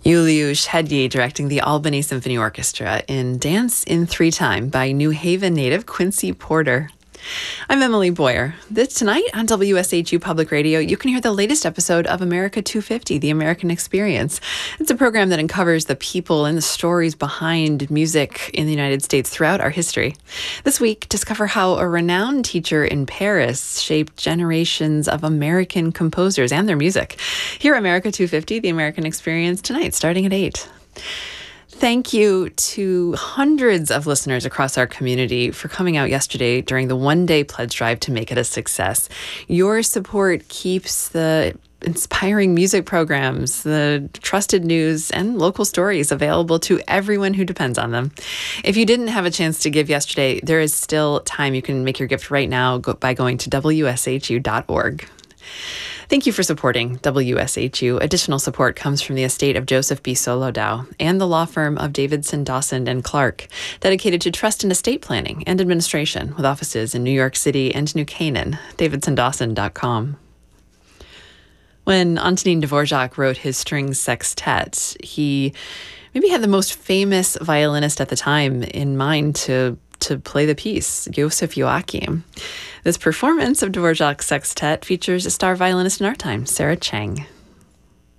Juliusz Hedyi directing the Albany Symphony Orchestra in Dance in Three Time by New Haven native Quincy Porter. I'm Emily Boyer. Tonight on WSHU Public Radio, you can hear the latest episode of America 250, The American Experience. It's a program that uncovers the people and the stories behind music in the United States throughout our history. This week, discover how a renowned teacher in Paris shaped generations of American composers and their music. Hear America 250, The American Experience, tonight, starting at 8. Thank you to hundreds of listeners across our community for coming out yesterday during the one-day pledge drive to make it a success. Your support keeps the inspiring music programs, the trusted news, and local stories available to everyone who depends on them. If you didn't have a chance to give yesterday, there is still time. You can make your gift right now by going to WSHU.org. Thank you for supporting WSHU. Additional support comes from the estate of Joseph B. Solodow and the law firm of Davidson, Dawson, and Clark, dedicated to trust and estate planning and administration with offices in New York City and New Canaan, davidsondawson.com. When Antonin Dvorak wrote his string sextet, he maybe had the most famous violinist at the time in mind to play the piece, Joseph Joachim. This performance of Dvorak's sextet features a star violinist in our time, Sarah Chang.